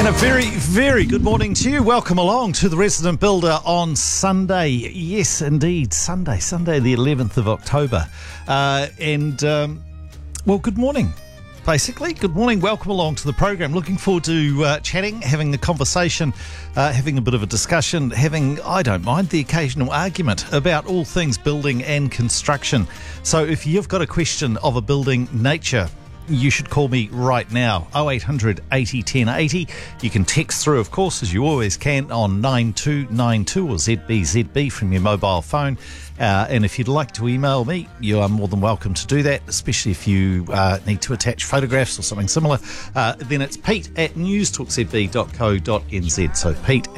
And a very, very good morning to you. Welcome along to the Resident Builder on Sunday. Yes, indeed, Sunday the 11th of October. Well, good morning, basically. Good morning. Welcome along to the program. Looking forward to chatting, having a conversation, having a bit of a discussion, having, I don't mind, the occasional argument about all things building and construction. So if you've got a question of a building nature, you should call me right now, 0800 80 10 80. You can text through, of course, as you always can, on 9292 or ZBZB from your mobile phone. And if you'd like to email me, you are more than welcome to do that, especially if you need to attach photographs or something similar. Then it's pete@newstalkzb.co.nz. So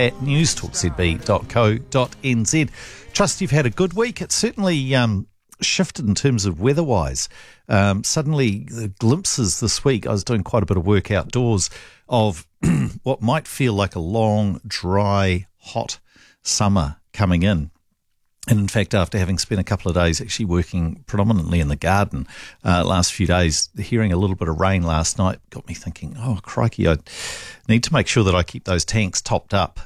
pete@newstalkzb.co.nz. Trust you've had a good week. It's certainly shifted in terms of weather-wise. Suddenly, the glimpses this week, I was doing quite a bit of work outdoors of what might feel like a long, dry, hot summer coming in. And in fact, after having spent a couple of days actually working predominantly in the garden last few days, hearing a little bit of rain last night got me thinking, oh, crikey, I need to make sure that I keep those tanks topped up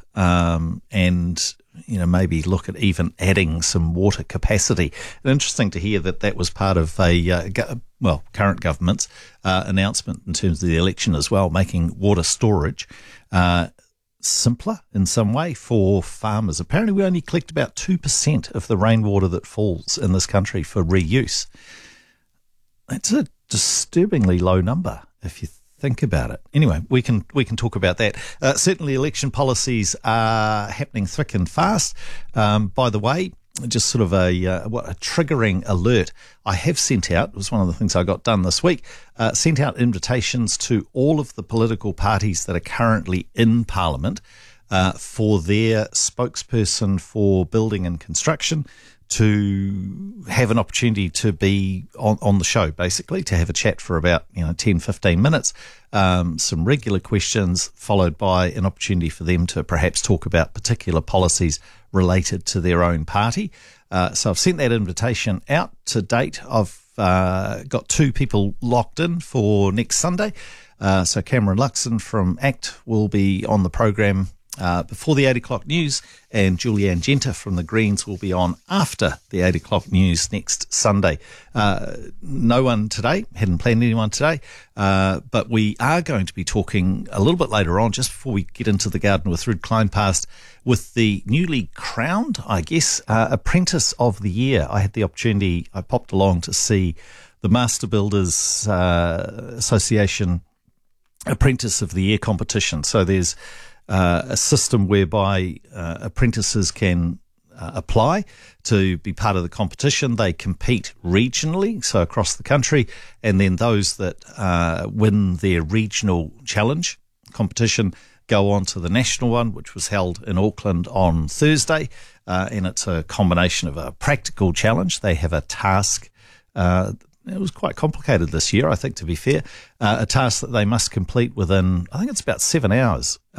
and maybe look at even adding some water capacity. And interesting to hear that was part of a current government's announcement in terms of the election as well, making water storage simpler in some way for farmers. Apparently we only collect about 2% of the rainwater that falls in this country for reuse. That's a disturbingly low number if you think about it. Anyway, we can talk about that. Certainly election policies are happening thick and fast. By the way, just sort of a triggering alert. I have sent out, it was one of the things I got done this week, sent out invitations to all of the political parties that are currently in Parliament for their spokesperson for building and construction to have an opportunity to be on the show, basically, to have a chat for about 10, 15 minutes, some regular questions, followed by an opportunity for them to perhaps talk about particular policies related to their own party. So I've sent that invitation out to date. I've got two people locked in for next Sunday. So Cameron Luxon from ACT will be on the program before the 8 o'clock news, and Julianne Genter from the Greens will be on after the 8 o'clock news next Sunday. No one today, hadn't planned anyone today, but we are going to be talking a little bit later on, just before we get into the garden with Ruud Kleinpast, with the newly crowned, I guess, Apprentice of the Year. I had the opportunity, I popped along to see the Master Builders Association Apprentice of the Year competition. So there's a system whereby apprentices can apply to be part of the competition. They compete regionally, so across the country, and then those that win their regional challenge competition go on to the national one, which was held in Auckland on Thursday, and it's a combination of a practical challenge. They have a task. It was quite complicated this year, I think, to be fair. A task that they must complete within, I think it's about 7 hours.